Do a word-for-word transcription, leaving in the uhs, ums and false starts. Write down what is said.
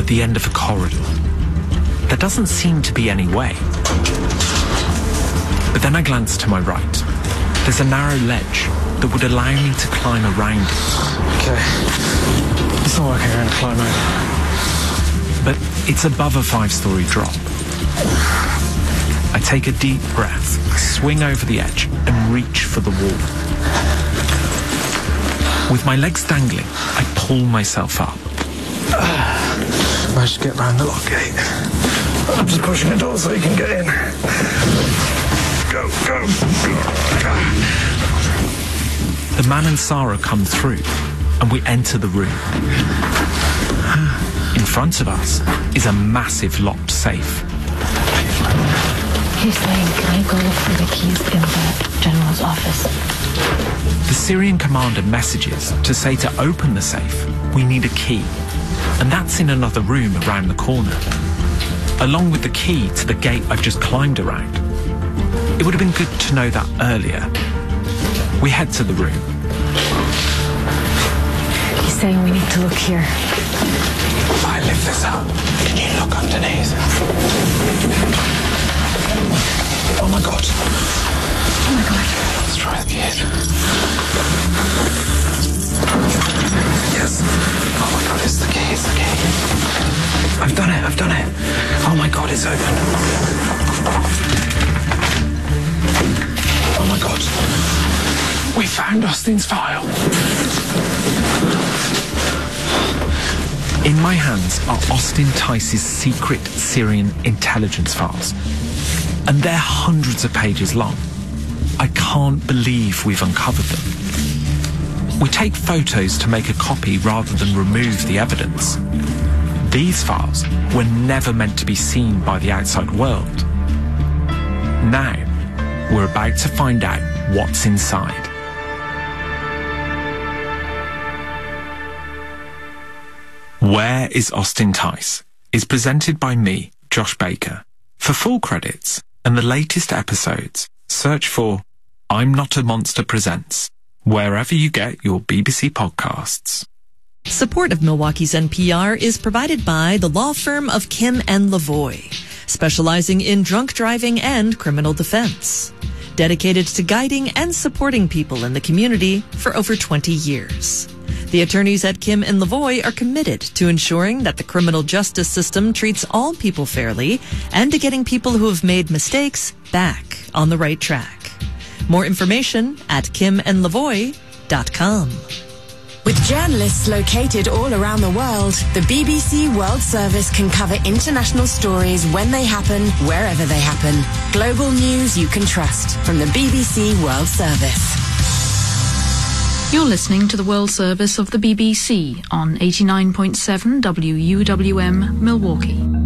the end of a corridor. There doesn't seem to be any way. But then I glance to my right. There's a narrow ledge that would allow me to climb around it. Okay. It's not working around to climb over. But it's above a five-storey drop. I take a deep breath, swing over the edge, and reach for the wall. With my legs dangling, I pull myself up. Managed to get round the lock gate. I'm just pushing the door so you can get in. Go, go, go. The man and Sarah come through, and we enter the room. In front of us is a massive locked safe. He's saying, can I go look for the keys in the general's office? The Syrian commander messages to say to open the safe, we need a key. And that's in another room around the corner, along with the key to the gate I've just climbed around. It would have been good to know that earlier. We head to the room. He's saying we need to look here. If I lift this up, can you look underneath? Oh my god. Oh my god. Let's try the kid. Yes. Oh my god, it's the key, it's the key. I've done it, I've done it. Oh my god, it's open. Oh my god. We found Austin's file. In my hands are Austin Tice's secret Syrian intelligence files. And they're hundreds of pages long. I can't believe we've uncovered them. We take photos to make a copy rather than remove the evidence. These files were never meant to be seen by the outside world. Now, we're about to find out what's inside. Where is Austin Tice? Is presented by me, Josh Baker. For full credits and the latest episodes, search for I'm Not a Monster Presents, wherever you get your B B C podcasts. Support of Milwaukee's N P R is provided by the law firm of Kim and Lavoie, specializing in drunk driving and criminal defense. Dedicated to guiding and supporting people in the community for over twenty years. The attorneys at Kim and Lavoie are committed to ensuring that the criminal justice system treats all people fairly and to getting people who have made mistakes back on the right track. More information at kim and lavoie dot com. With journalists located all around the world, the B B C World Service can cover international stories when they happen, wherever they happen. Global news you can trust from the B B C World Service. You're listening to the World Service of the B B C on eighty-nine point seven W U W M Milwaukee.